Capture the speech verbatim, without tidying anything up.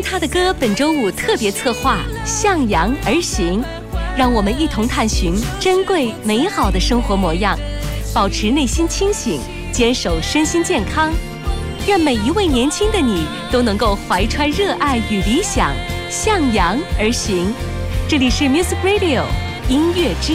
他的歌本周五特别策划《向阳而行》，让我们一同探寻珍贵美好的生活模样，保持内心清醒，坚守身心健康。愿每一位年轻的你都能够怀揣热爱与理想，向阳而行。这里是 Music Radio 音乐之